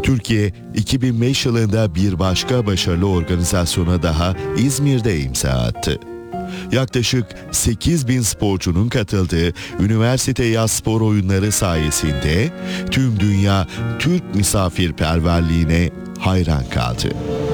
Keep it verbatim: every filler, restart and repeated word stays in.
Türkiye iki bin beş yılında bir başka başarılı organizasyona daha İzmir'de imza attı. Yaklaşık sekiz bin sporcunun katıldığı üniversite yaz spor oyunları sayesinde tüm dünya Türk misafirperverliğine hayran kaldı.